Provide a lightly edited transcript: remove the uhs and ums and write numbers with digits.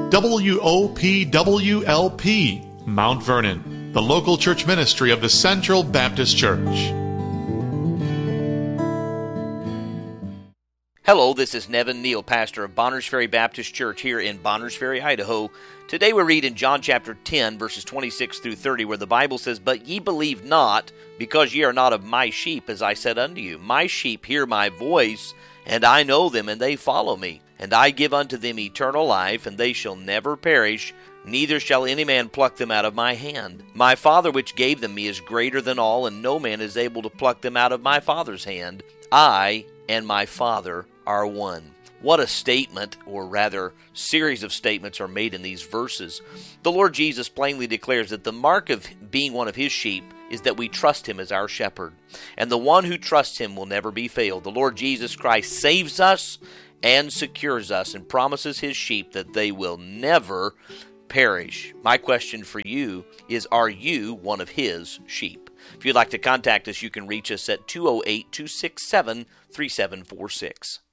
WOPWLP, Mount Vernon, the local church ministry of the Central Baptist Church. Hello, this is Nevin Neal, pastor of Bonners Ferry Baptist Church here in Bonners Ferry, Idaho. Today we read in John chapter 10, verses 26 through 30, where the Bible says, "But ye believe not, because ye are not of my sheep, as I said unto you. My sheep hear my voice, and I know them, and they follow me. And I give unto them eternal life, and they shall never perish, neither shall any man pluck them out of my hand. My Father which gave them me is greater than all, and no man is able to pluck them out of my Father's hand. I and my Father are one." What a statement, or rather, series of statements are made in these verses. The Lord Jesus plainly declares that the mark of being one of His sheep is that we trust Him as our shepherd. And the one who trusts Him will never be failed. The Lord Jesus Christ saves us and secures us and promises His sheep that they will never perish. My question for you is, are you one of His sheep? If you'd like to contact us, you can reach us at 208-267-3746.